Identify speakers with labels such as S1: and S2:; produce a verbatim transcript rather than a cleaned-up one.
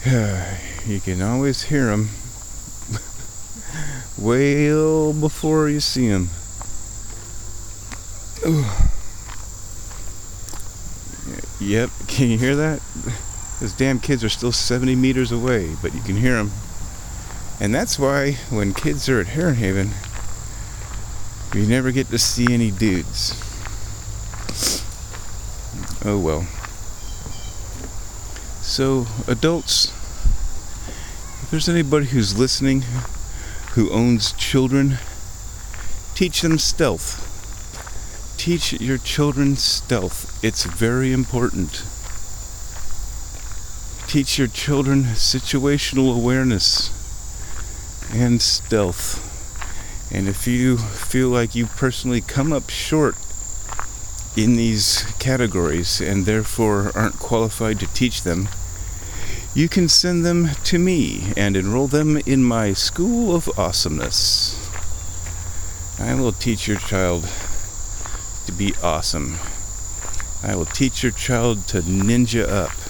S1: You can always hear them way before you see them. Yep, can you hear that? Those damn kids are still seventy meters away, but you can hear them. And that's why when kids are at Heron Haven, you never get to see any dudes. Oh well. So, adults, if there's anybody who's listening who owns children, teach them stealth. Teach your children stealth. It's very important. Teach your children situational awareness and stealth. And if you feel like you personally come up short in these categories and therefore aren't qualified to teach them, you can send them to me and enroll them in my School of Awesomeness. I will teach your child to be awesome. I will teach your child to ninja up.